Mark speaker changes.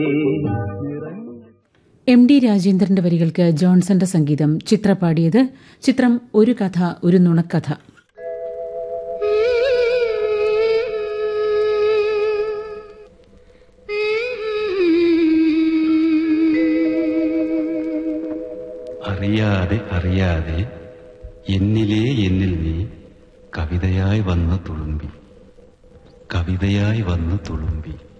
Speaker 1: M D രാജേന്ദ്രന്റെ വരികൾക്ക് ജോൺസന്റെ സംഗീതം. ചിത്ര പാടിയത്. ചിത്രം ഒരു കഥ ഒരു നുണക്കഥ.
Speaker 2: അറിയാതെ അറിയാതെ എന്നിലേ എന്നിൽ നീ കവിതയായി വന്നു തുളുമ്പി, കവിതയായി വന്നു തുളുമ്പി.